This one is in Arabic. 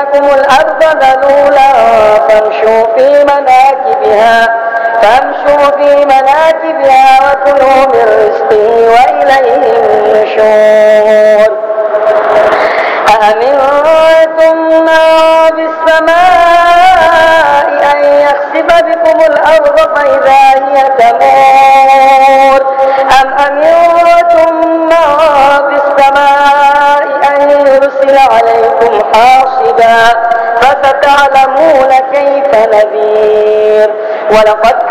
لكم الأرض ذلولا فامشوا في مناكبها وكلوا من رزقه وإليه النشور أأمنتم من في السماء أن يخسف بكم الأرض فإذا هي تمور أم أمنتم من في السماء أن يرسل عليكم حاصبا فستعلمون كيف نذير ولقد